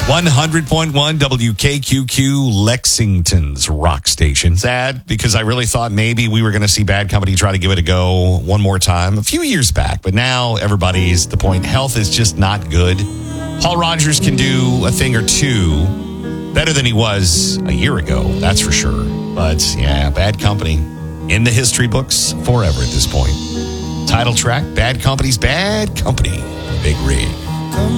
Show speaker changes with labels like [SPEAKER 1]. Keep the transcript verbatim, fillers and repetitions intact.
[SPEAKER 1] one hundred point one W K Q Q, Lexington's rock station. Sad because I really thought maybe we were going to see Bad Company try to give it a go one more time a few years back. But now everybody's at the point health is just not good. Paul Rogers can do a thing or two better than he was a year ago, that's for sure. But yeah, Bad Company in the history books forever at this point. Title track, Bad Company's Bad Company. Big Rig.